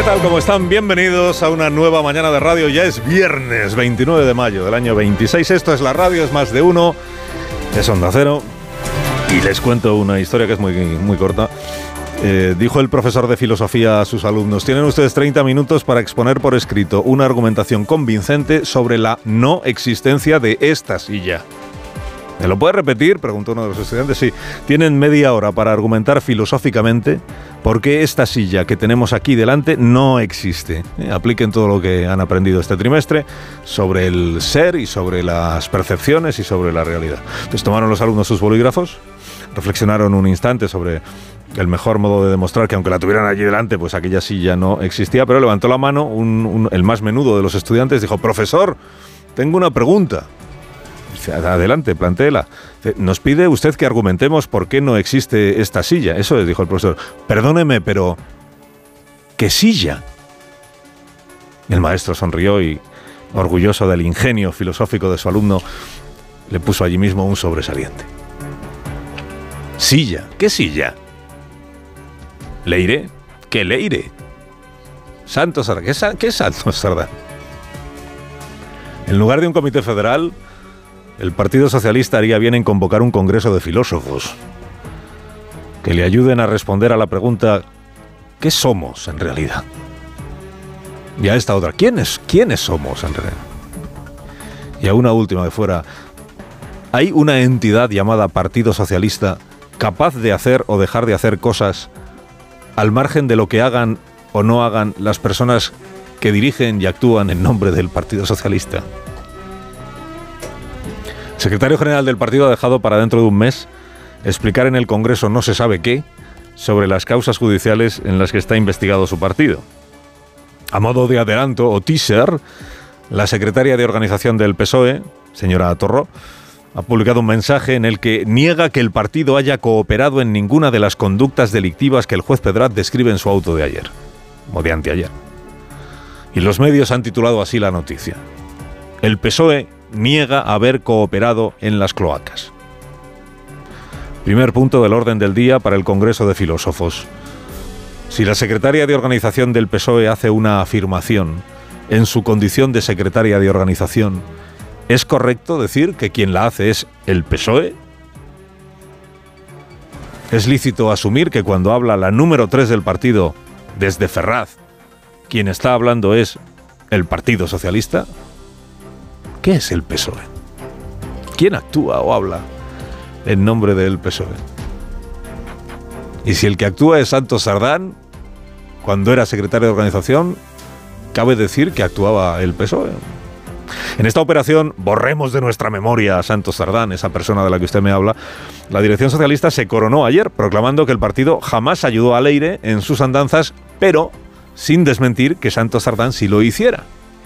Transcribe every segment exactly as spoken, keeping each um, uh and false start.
tal? ¿Cómo están? Bienvenidos a una nueva mañana de radio. Ya es viernes veintinueve de mayo del año veintiséis. Esto es la radio, es más de uno. Es Onda Cero. Y les cuento una historia que es muy, muy corta. Eh, dijo el profesor de filosofía a sus alumnos: tienen ustedes treinta minutos para exponer por escrito una argumentación convincente sobre la no existencia de esta silla. ¿Me lo puede repetir?, preguntó uno de los estudiantes. Sí, tienen media hora para argumentar filosóficamente por qué esta silla que tenemos aquí delante no existe. Eh, apliquen todo lo que han aprendido este trimestre sobre el ser y sobre las percepciones y sobre la realidad. Entonces tomaron los alumnos sus bolígrafos, reflexionaron un instante sobre el mejor modo de demostrar que aunque la tuvieran allí delante, pues aquella silla no existía, pero levantó la mano un, un, el más menudo de los estudiantes, dijo: profesor, tengo una pregunta. Adelante, plantéela. Nos pide usted que argumentemos por qué no existe esta silla. Eso es, dijo el profesor. Perdóneme, pero ¿qué silla? El maestro sonrió y, orgulloso del ingenio filosófico de su alumno, le puso allí mismo un sobresaliente. ¿Silla? ¿Qué silla? ¿Leire? ¿Qué Leire? Santos Sardán. ¿Qué, sa- qué Santos Sardán? En lugar de un comité federal, el Partido Socialista haría bien en convocar un congreso de filósofos que le ayuden a responder a la pregunta: ¿qué somos en realidad? Y a esta otra: ¿quiénes, quiénes somos en realidad? Y a una última de fuera: ¿hay una entidad llamada Partido Socialista capaz de hacer o dejar de hacer cosas al margen de lo que hagan o no hagan las personas que dirigen y actúan en nombre del Partido Socialista? El secretario general del partido ha dejado para dentro de un mes explicar en el Congreso no se sabe qué sobre las causas judiciales en las que está investigado su partido. A modo de adelanto o teaser, la secretaria de organización del P S O E, señora Torró, ha publicado un mensaje en el que niega que el partido haya cooperado en ninguna de las conductas delictivas que el juez Pedrat describe en su auto de ayer, o de anteayer. Y los medios han titulado así la noticia: el P S O E niega haber cooperado en las cloacas. Primer punto del orden del día para el Congreso de Filósofos. Si la secretaria de organización del P S O E hace una afirmación en su condición de secretaria de organización, ¿es correcto decir que quien la hace es el P S O E? ¿Es lícito asumir que cuando habla la número tres del partido desde Ferraz, quien está hablando es el Partido Socialista? ¿Qué es el P S O E? ¿Quién actúa o habla en nombre del P S O E? Y si el que actúa es Santos Sardán, cuando era secretario de organización, cabe decir que actuaba el P S O E. En esta operación, borremos de nuestra memoria a Santos Sardán, esa persona de la que usted me habla, la dirección socialista se coronó ayer proclamando que el partido jamás ayudó a Leire en sus andanzas, pero sin desmentir que Santos Sardán sí lo hiciera.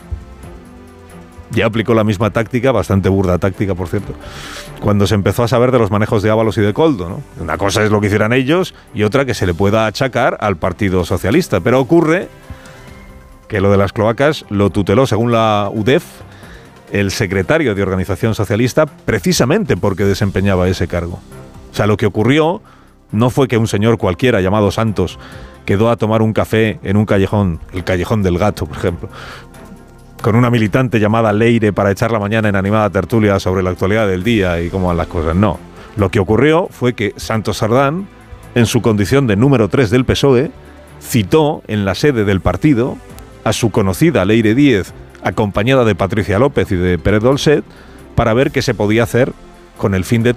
Ya aplicó la misma táctica, bastante burda táctica, por cierto, cuando se empezó a saber de los manejos de Ábalos y de Koldo, ¿no? Una cosa es lo que hicieran ellos y otra que se le pueda achacar al Partido Socialista. Pero ocurre que lo de las cloacas lo tuteló, según la U D E F, el secretario de Organización Socialista, precisamente porque desempeñaba ese cargo. O sea, lo que ocurrió no fue que un señor cualquiera llamado Santos quedó a tomar un café en un callejón, el Callejón del Gato, por ejemplo, con una militante llamada Leire para echar la mañana en animada tertulia sobre la actualidad del día y cómo van las cosas. No. Lo que ocurrió fue que Santos Sardán, en su condición de número tres del P S O E, citó en la sede del partido a su conocida Leire Díez, acompañada de Patricia López y de Pérez Dolcet, para ver qué se podía hacer con el fin de